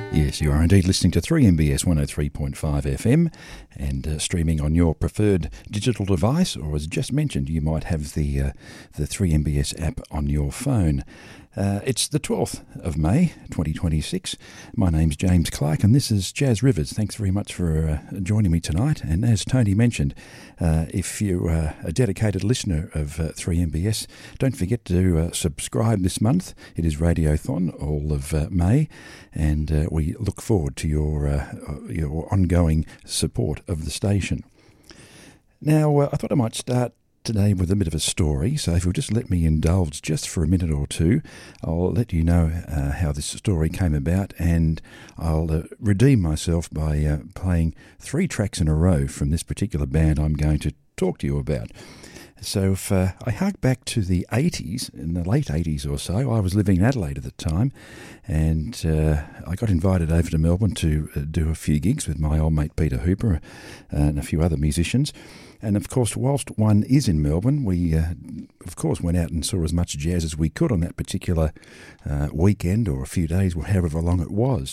Yes, you are indeed listening to 3MBS 103.5 FM and streaming on your preferred digital device, or as just mentioned, you might have the 3MBS app on your phone. It's the 12th of May 2026. My name's James Clark and this is Jazz Rivers. Thanks very much for joining me tonight. And as Tony mentioned, if you're a dedicated listener of 3MBS, don't forget to subscribe this month. It is Radiothon all of May, and we look forward to your ongoing support of the station. Now, I thought I might start today with a bit of a story, so if you'll just let me indulge just for a minute or two, I'll let you know how this story came about, and I'll redeem myself by playing 3 tracks in a row from this particular band I'm going to talk to you about. So if I hark back to the 80s, in the late 80s or so, I was living in Adelaide at the time, and I got invited over to Melbourne to do a few gigs with my old mate Peter Hooper and a few other musicians. And of course, whilst one is in Melbourne, we of course went out and saw as much jazz as we could on that particular weekend or a few days, or however long it was.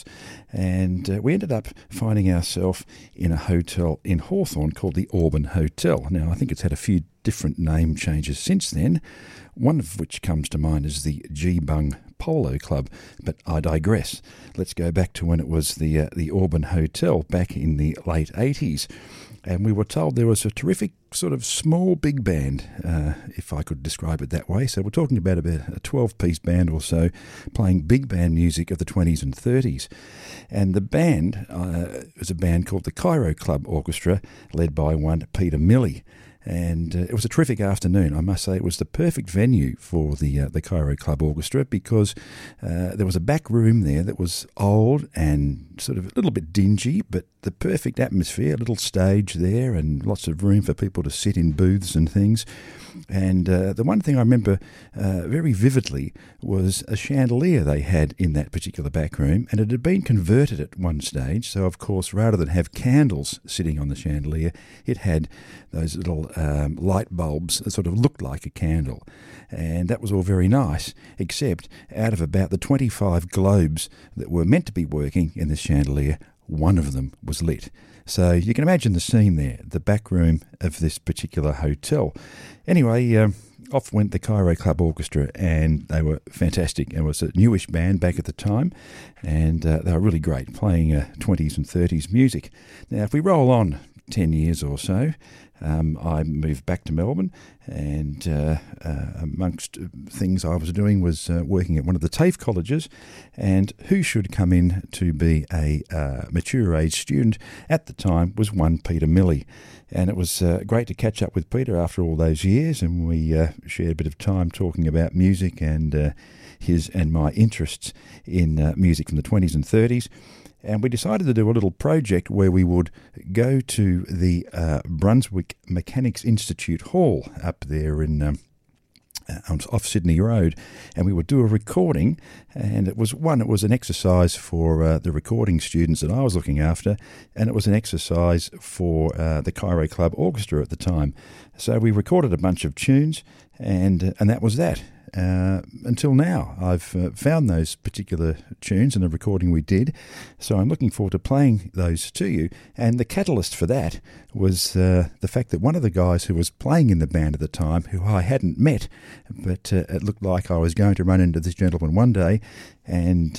And we ended up finding ourselves in a hotel in Hawthorn called the Auburn Hotel. Now, I think it's had a few different name changes since then, one of which comes to mind is the G-Bung Polo Club, but I digress. Let's go back to when it was the Auburn Hotel back in the late 80s. And we were told there was a terrific sort of small big band, if I could describe it that way. So we're talking about a 12-piece band or so playing big band music of the 20s and 30s. And the band was a band called the Cairo Club Orchestra, led by one Peter Milley. And it was a terrific afternoon. I must say it was the perfect venue for the Cairo Club Orchestra, because there was a back room there that was old and sort of a little bit dingy, but the perfect atmosphere, a little stage there and lots of room for people to sit in booths and things. And the one thing I remember very vividly was a chandelier they had in that particular back room, and it had been converted at one stage. So, of course, rather than have candles sitting on the chandelier, it had those little light bulbs that sort of looked like a candle. And that was all very nice, except out of about the 25 globes that were meant to be working in this chandelier, one of them was lit. So you can imagine the scene there, the back room of this particular hotel. Anyway, off went the Cairo Club Orchestra, and they were fantastic. It was a newish band back at the time, and they were really great, playing 20s and 30s music. Now, if we roll on 10 years or so, I moved back to Melbourne, and amongst things I was doing was working at one of the TAFE colleges, and who should come in to be a mature age student at the time was one Peter Milley. And it was great to catch up with Peter after all those years, and we shared a bit of time talking about music and his and my interests in music from the 20s and 30s. And we decided to do a little project where we would go to the Brunswick Mechanics Institute Hall up there in off Sydney Road, and we would do a recording. And it was an exercise for the recording students that I was looking after, and it was an exercise for the Cairo Club Orchestra at the time. So we recorded a bunch of tunes, and that was that. Until now, I've found those particular tunes in the recording we did, so I'm looking forward to playing those to you. And the catalyst for that was the fact that one of the guys who was playing in the band at the time, who I hadn't met, but it looked like I was going to run into this gentleman one day, and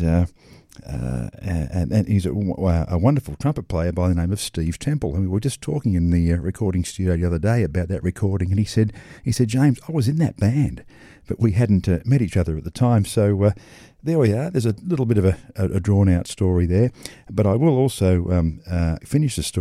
he's a wonderful trumpet player by the name of Steve Temple. And we were just talking in the recording studio the other day about that recording, and he said, James, I was in that band, but we hadn't met each other at the time. So there we are. There's a little bit of a drawn-out story there, but I will also finish the story